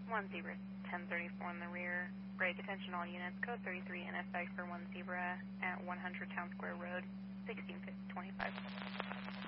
1 Zebra 1034 in the rear. Break attention all units. Code 33 NSX for 1 Zebra at 100 Town Square Road, 1625.